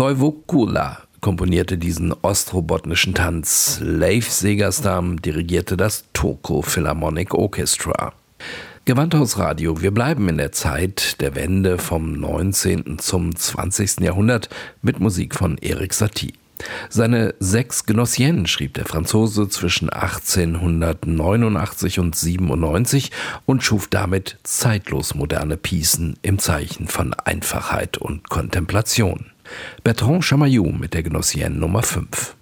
Toivo Kula komponierte diesen ostrobotnischen Tanz. Leif Segerstam dirigierte das Turku Philharmonic Orchestra. Gewandhausradio, wir bleiben in der Zeit der Wende vom 19. zum 20. Jahrhundert mit Musik von Erik Satie. Seine 6 Gnossiennes schrieb der Franzose zwischen 1889 und 97 und schuf damit zeitlos moderne Piecen im Zeichen von Einfachheit und Kontemplation. Bertrand Chamayou mit der Gnossienne Nummer 5.